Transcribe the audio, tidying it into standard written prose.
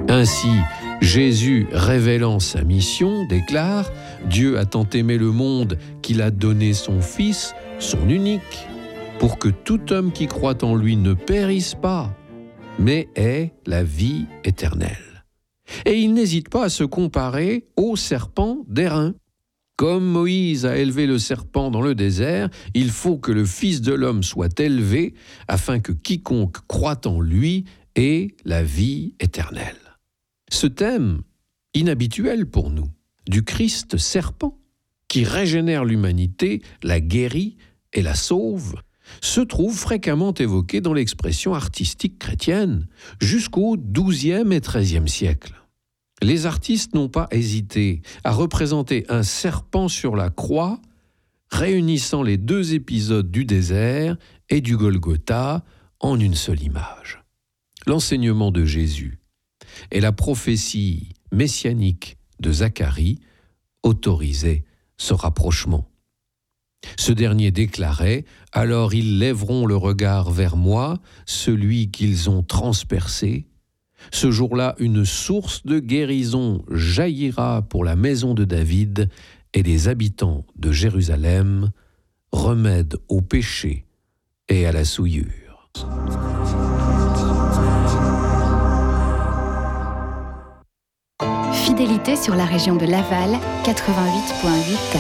Ainsi, Jésus, révélant sa mission, déclare « Dieu a tant aimé le monde qu'il a donné son Fils, son unique, pour que tout homme qui croit en lui ne périsse pas, mais ait la vie éternelle. » Et il n'hésite pas à se comparer au serpent d'airain. Comme Moïse a élevé le serpent dans le désert, il faut que le Fils de l'homme soit élevé afin que quiconque croit en lui ait la vie éternelle. Ce thème, inhabituel pour nous, du Christ serpent, qui régénère l'humanité, la guérit et la sauve, se trouve fréquemment évoqué dans l'expression artistique chrétienne jusqu'au XIIe et XIIIe siècle. Les artistes n'ont pas hésité à représenter un serpent sur la croix, réunissant les deux épisodes du désert et du Golgotha en une seule image. L'enseignement de Jésus et la prophétie messianique de Zacharie autorisaient ce rapprochement. Ce dernier déclarait « Alors ils lèveront le regard vers moi, celui qu'ils ont transpercé. Ce jour-là, une source de guérison jaillira pour la maison de David et les habitants de Jérusalem, remède au péché et à la souillure. » Fidélité sur la région de Laval, 88.8.